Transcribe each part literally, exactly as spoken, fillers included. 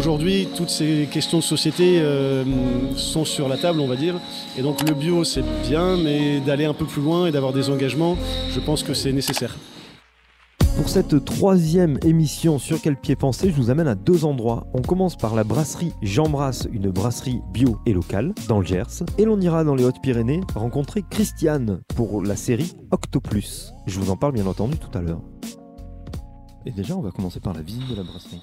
Aujourd'hui, toutes ces questions de société euh, sont sur la table, on va dire. Et donc le bio, c'est bien, mais d'aller un peu plus loin et d'avoir des engagements, je pense que c'est nécessaire. Pour cette troisième émission Sur quel pied penser, je vous amène à deux endroits. On commence par la brasserie Jean Brasse, une brasserie bio et locale dans le Gers. Et l'on ira dans les Hautes-Pyrénées rencontrer Christiane pour la série Octoplus. Je vous en parle bien entendu tout à l'heure. Et déjà, on va commencer par la visite de la brasserie.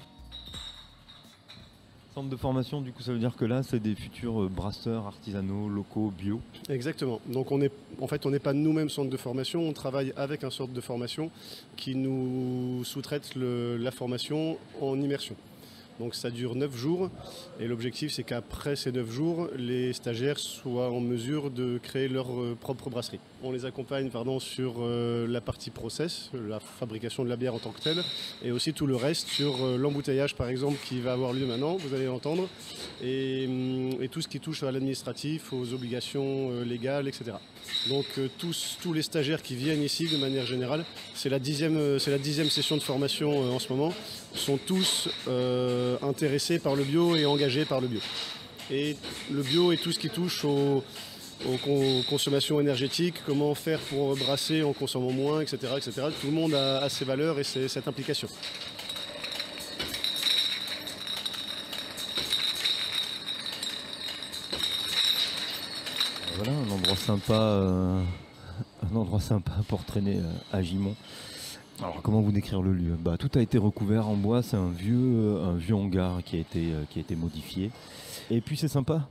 Centre de formation, du coup, ça veut dire que là, c'est des futurs brasseurs artisanaux, locaux, bio. Exactement. Donc on est, en fait, on n'est pas nous-mêmes centre de formation, on travaille avec un centre de formation qui nous sous-traite le- la formation en immersion. Donc ça dure neuf jours et l'objectif c'est qu'après ces neuf jours, les stagiaires soient en mesure de créer leur euh, propre brasserie. On les accompagne pardon, sur euh, la partie process, la fabrication de la bière en tant que telle, et aussi tout le reste sur euh, l'embouteillage par exemple qui va avoir lieu maintenant, vous allez l'entendre, et, hum, et tout ce qui touche à l'administratif, aux obligations euh, légales, et cetera. Donc euh, tous, tous les stagiaires qui viennent ici de manière générale, c'est la dixième, euh, c'est la dixième session de formation euh, en ce moment, sont tous euh, intéressés par le bio et engagés par le bio. Et le bio et tout ce qui touche aux, aux con- consommations énergétiques, comment faire pour brasser en consommant moins, et cetera, et cetera. Tout le monde a, a ses valeurs et ses- cette implication. Voilà, un endroit sympa, euh, un endroit sympa pour traîner euh, à Gimont. Alors, comment vous décrire le lieu? Bah, tout a été recouvert en bois, c'est un vieux, euh, un vieux hangar qui a été, euh, qui a été modifié. Et puis c'est sympa